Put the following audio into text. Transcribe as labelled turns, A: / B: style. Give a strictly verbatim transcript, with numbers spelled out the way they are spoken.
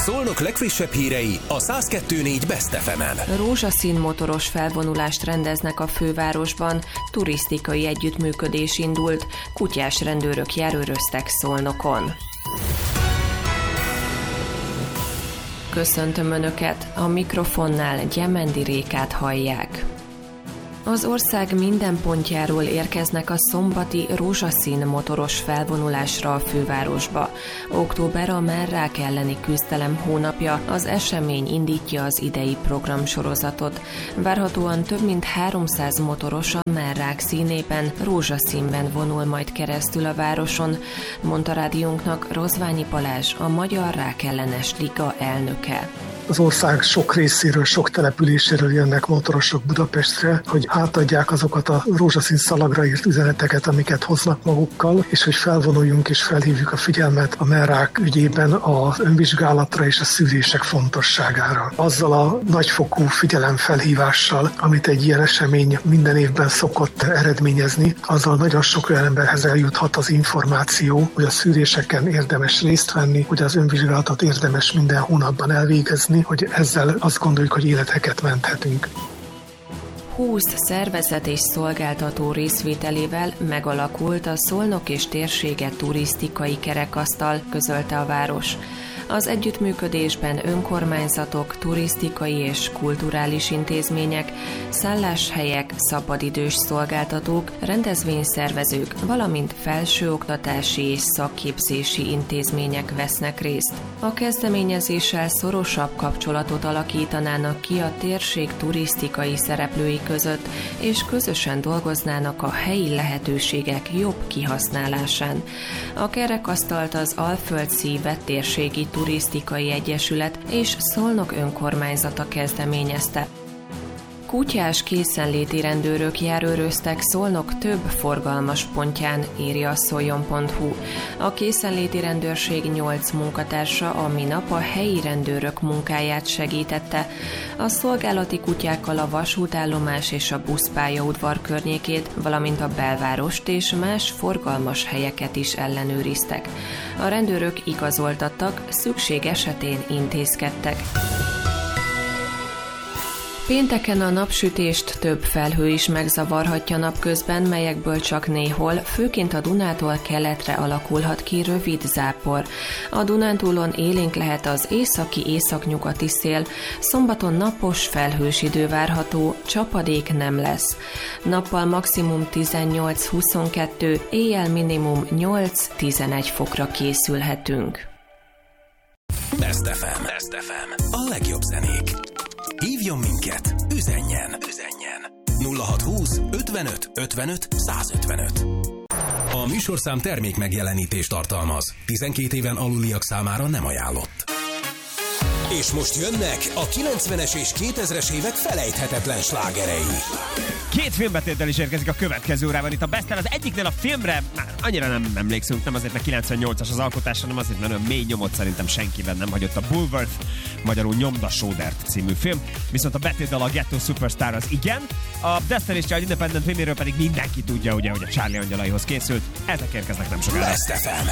A: Szolnok legfrissebb hírei a száz kettő négy Best ef emen.
B: Rózsaszín motoros felvonulást rendeznek a fővárosban, turisztikai együttműködés indult, kutyás rendőrök járőröztek Szolnokon. Köszöntöm Önöket, a mikrofonnál Gyemendi Rékát hallják. Az ország minden pontjáról érkeznek a szombati rózsaszín motoros felvonulásra a fővárosba. Október a mellrák elleni küzdelem hónapja, az esemény indítja az idei programsorozatot. Várhatóan több mint háromszáz motoros a mellrák színében, rózsaszínben vonul majd keresztül a városon, mondta rádiónknak Rozványi Balázs, a Magyar Rákellenes Liga elnöke.
C: Az ország sok részéről, sok településéről jönnek motorosok Budapestre, hogy átadják azokat a rózsaszín szalagra írt üzeneteket, amiket hoznak magukkal, és hogy felvonuljunk és felhívjuk a figyelmet a mellrák ügyében az önvizsgálatra és a szűrések fontosságára. Azzal a nagyfokú figyelemfelhívással, amit egy ilyen esemény minden évben szokott eredményezni, azzal nagyon sok olyan emberhez eljuthat az információ, hogy a szűréseken érdemes részt venni, hogy az önvizsgálatot érdemes minden hónapban elvégezni, hogy ezzel azt gondoljuk, hogy életeket menthetünk.
B: húsz szervezet és szolgáltató részvételével megalakult a Szolnok és térsége turisztikai kerekasztal, közölte a város. Az együttműködésben önkormányzatok, turisztikai és kulturális intézmények, szálláshelyek, szabadidős szolgáltatók, rendezvényszervezők, valamint felsőoktatási és szakképzési intézmények vesznek részt. A kezdeményezéssel szorosabb kapcsolatot alakítanának ki a térség turisztikai szereplői között, és közösen dolgoznának a helyi lehetőségek jobb kihasználásán. A kerekasztalt az Alföldszí Vettérségi Turisztikai Egyesület és Szolnok önkormányzata kezdeményezte. Kutyás készenléti rendőrök járőröztek Szolnok több forgalmas pontján, írja a szoljon pont hu. A készenléti rendőrség nyolc munkatársa a minap a helyi rendőrök munkáját segítette. A szolgálati kutyákkal a vasútállomás és a buszpályaudvar környékét, valamint a belvárost és más forgalmas helyeket is ellenőriztek. A rendőrök igazoltattak, szükség esetén intézkedtek. Pénteken a napsütést több felhő is megzavarhatja napközben, melyekből csak néhol, főként a Dunától keletre alakulhat ki rövid zápor. A Dunántúlon élénk lehet az északi északnyugati szél, szombaton napos, felhős idő várható, csapadék nem lesz. Nappal maximum tizennyolc-huszonkettő, éjjel minimum nyolc-tizenegy fokra készülhetünk.
A: Best ef em. Best ef em. A legjobb zenék. Hívjon minket, üzenjen, üzenjen. nulla hat húsz ötvenöt ötvenöt százötvenöt. A műsorszám termék megjelenítést tartalmaz. tizenkét éven aluliak számára nem ajánlott. És most jönnek a kilencvenes és kétezres évek felejthetetlen slágerei.
D: Két filmbetéttel is érkezik a következő órában itt a Besten. Az egyiknél a filmre már annyira nem emlékszünk, nem azért, mert kilencvennyolcas az alkotás, hanem azért, mert olyan mély nyomot szerintem senkiben nem hagyott a Bulworth, magyarul Nyomda Sódert című film. Viszont a betétdal a Ghetto Superstar az igen. A Destiny's Child Independent filméről pedig mindenki tudja, ugye, hogy a Charlie angyalaihoz készült. Ezek érkeznek nem sokára.
A: Best ef em.